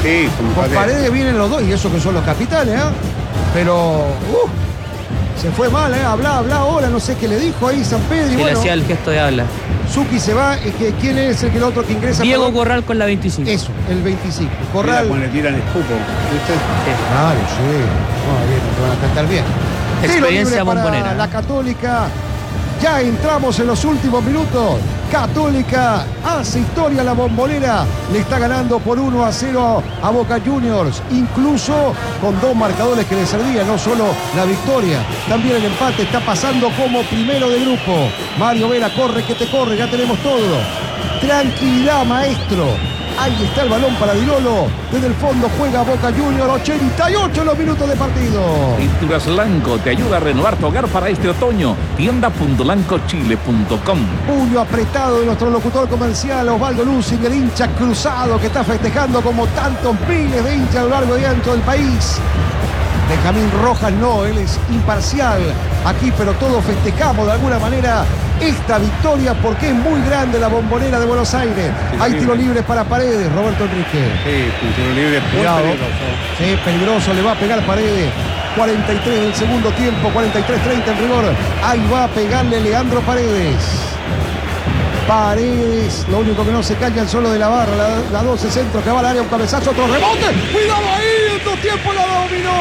Sí, con Paredes vienen los dos, y eso que son los capitanes, ¿eh? Pero se fue mal, ¿eh? Habla, hola, no sé qué le dijo ahí San Pedro. Sí, le hacía el gesto de habla. Zucchi se va, ¿quién es el otro que ingresa? Diego Corral con la 25. Eso, el 25. Corral. Mira, le tiran escupo, ¿viste? Claro, sí. Bien, te van a cantar bien. Experiencia bombonera. La Católica. Ya entramos en los últimos minutos. Católica hace historia en la Bombonera. Le está ganando por 1-0 a Boca Juniors. Incluso con 2 marcadores que le servían. No solo la victoria, también el empate. Está pasando como primero de grupo. Mario Vera, corre que te corre. Ya tenemos todo. Tranquilidad, maestro. Ahí está el balón para Di Lolo. Desde el fondo juega Boca Juniors. 88 los minutos de partido. Pinturas Lanco te ayuda a renovar tu hogar para este otoño. Tienda.lancochile.com. Puño apretado de nuestro locutor comercial Osvaldo Lucy, el hincha cruzado que está festejando como tantos miles de hinchas a lo largo y ancho del país. Benjamín Rojas no, él es imparcial aquí, pero todos festejamos de alguna manera esta victoria porque es muy grande la Bombonera de Buenos Aires. Hay tiro libre para Paredes, Roberto Enrique. Sí, un tiro libre muy peligroso. Sí, peligroso, le va a pegar Paredes. 43 del segundo tiempo, 43-30 en rigor. Ahí va a pegarle Leandro Paredes. Paredes, lo único que no se callan solo de la barra, la 12 centro que va al área, un cabezazo, otro rebote, cuidado ahí, en 2 tiempos lo dominó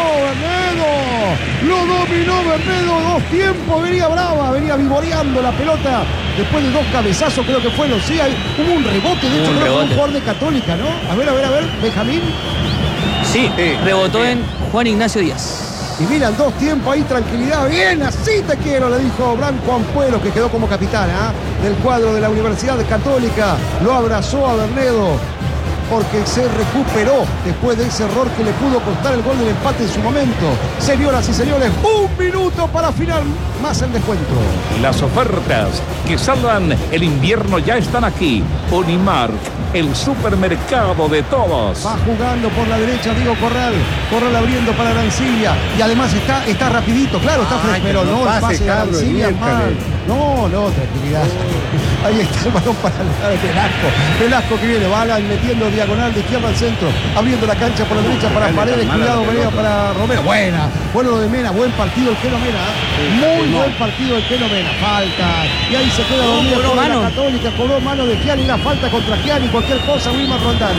Bernedo, 2 tiempos, venía brava, venía vivoreando la pelota, después de 2 cabezazos creo que fueron, sí, hubo un rebote, de hecho creo que fue un jugador de Católica, ¿no? A ver, Benjamín. Sí, rebotó en Juan Ignacio Díaz. Y miran 2 tiempos ahí, tranquilidad, bien, así te quiero, le dijo Branco Ampuero, que quedó como capitán del cuadro de la Universidad Católica. Lo abrazó a Bernedo porque se recuperó después de ese error que le pudo costar el gol del empate en su momento. Señoras y señores, 1 minuto para final, más el descuento. Las ofertas que salvan el invierno ya están aquí. Unimark, el supermercado de todos. Va jugando por la derecha Diego Corral abriendo para Arancibia y además está rapidito, claro, está fresco, pero no el pase de Arancibia mal. No, tranquilidad. Ahí está el balón para Velasco que viene, bala metiendo diagonal de izquierda al centro, abriendo la cancha por la derecha para Paredes, cuidado Veneno para Romero. Bueno lo de Mena, buen partido el Keno Mena, muy buen partido el Keno Mena, falta, y ahí se queda dormido la Católica, cobró mano de Gianni, la falta contra Gianni, cualquier cosa Wilmar Roldán,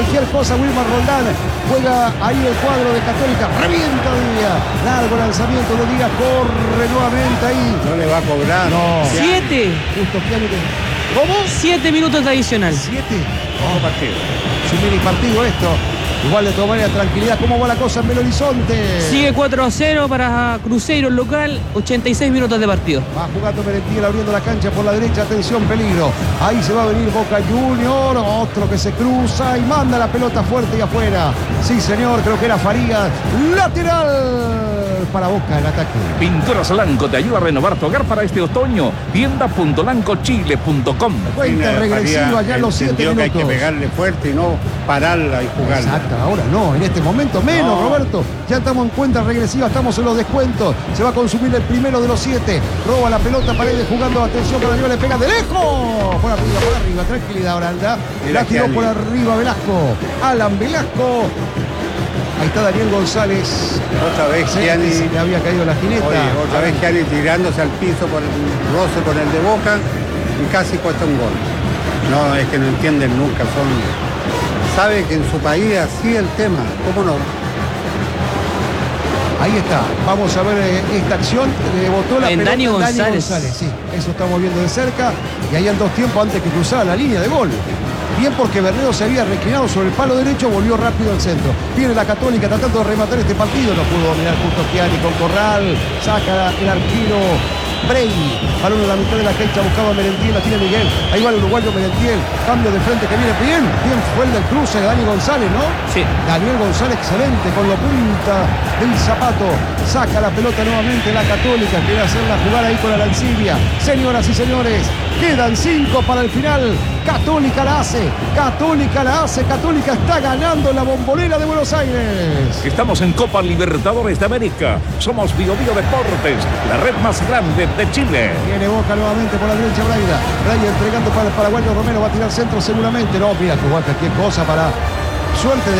juega ahí el cuadro de Católica, revienta Díaz, largo lanzamiento de Díaz, corre nuevamente ahí. No le va a cobrar. No. 7. Justo Gianni. ¿Cómo? 7 minutos de adicional. 7. Partido. Es un mini partido esto. Igual de todas maneras, tranquilidad. ¿Cómo va la cosa en Belo Horizonte? Sigue 4-0 para Cruzeiro local, 86 minutos de partido. Va jugando Merentiel abriendo la cancha por la derecha. Atención, peligro. Ahí se va a venir Boca Junior. Otro que se cruza y manda la pelota fuerte y afuera. Sí, señor, creo que era Farías. Lateral para Boca el ataque. Pinturas Lanco te ayuda a renovar tu hogar para este otoño. Tienda.lancochile.com. Cuenta regresiva ya los 7 minutos. Que hay que pegarle fuerte y no pararla y jugarla. Exacto, ahora no, en este momento menos, no. Roberto. Ya estamos en cuenta regresiva, estamos en los descuentos. Se va a consumir el primero de los 7. Roba la pelota, Paredes jugando, atención, para arriba le pega de lejos. Por arriba, tranquilidad, Oranda. La tiró por arriba Velasco. Alan Velasco. Ahí está Daniel González. Otra vez Gianni. Le había caído la jineta. Otra vez Gianni tirándose al piso por el roce con el de Boca y casi cuesta un gol. No, es que no entienden nunca. Sabe que en su país así el tema. ¿Cómo no? Ahí está. Vamos a ver esta acción. Le botó la pelota Dani González. Sí, eso estamos viendo de cerca. Y ahí en 2 tiempos antes que cruzara la línea de gol. Bien porque Bernedo se había reclinado sobre el palo derecho, volvió rápido al centro. Viene la Católica tratando de rematar este partido, no pudo dominar justo Gianni con Corral, saca el arquero Brey, balón en la mitad de la cancha, buscaba a Merentiel, la tiene Miguel, ahí va el uruguayo Merentiel, cambio de frente que viene bien fue el del cruce de Dani González, ¿no? Sí. Daniel González excelente, con la punta del zapato, saca la pelota nuevamente la Católica, quiere hacerla jugar ahí con Arancibia. Señoras y señores, quedan 5 para el final. Católica la hace, Católica está ganando la Bombonera de Buenos Aires. Estamos en Copa Libertadores de América. Somos Bio Deportes, la red más grande de Chile. Viene Boca nuevamente por la derecha Braida entregando para el paraguayo Romero, va a tirar centro seguramente. No, mira, que igual cualquier cosa para suerte de